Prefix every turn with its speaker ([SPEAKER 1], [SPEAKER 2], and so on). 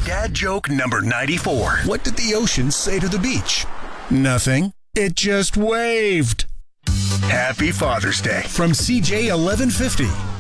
[SPEAKER 1] Dad joke number 94.
[SPEAKER 2] What did the ocean say to the beach? Nothing. It just waved.
[SPEAKER 1] Happy Father's Day.
[SPEAKER 2] From CJ 1150.